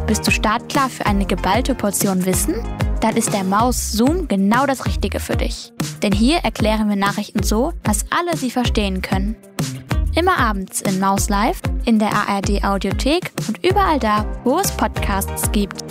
Bist du startklar für eine geballte Portion Wissen? Dann ist der Maus Zoom genau das Richtige für dich. Denn hier erklären wir Nachrichten so, dass alle sie verstehen können. Immer abends in Maus Live, in der ARD Audiothek und überall da, wo es Podcasts gibt.